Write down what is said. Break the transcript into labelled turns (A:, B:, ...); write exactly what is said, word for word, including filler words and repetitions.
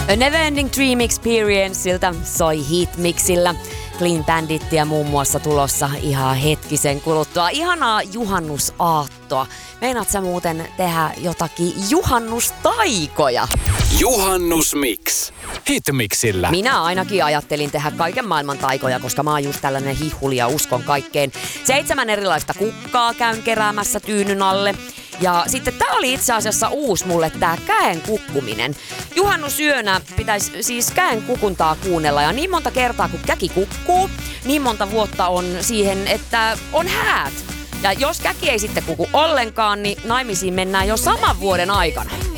A: A Neverending Dream Experienceiltä soi Hitmixillä. Clean Bandittia muun muassa tulossa ihan hetkisen kuluttua. Ihanaa juhannusaattoa. Meinaat sä muuten tehdä jotakin juhannustaikoja?
B: Juhannusmix. Hitmixillä.
A: Minä ainakin ajattelin tehdä kaiken maailman taikoja, koska mä oon just tällainen hihuli ja uskon kaikkeen. Seitsemän erilaista kukkaa käyn keräämässä tyynyn alle. Ja sitten tää oli itse asiassa uusi mulle tää käen kukkuminen. Juhannusyönä pitäisi siis käen kukuntaa kuunnella ja niin monta kertaa kun käki kukkuu, niin monta vuotta on siihen, että on häät. Ja jos käki ei sitten kuku ollenkaan, niin naimisiin mennään jo saman vuoden aikana.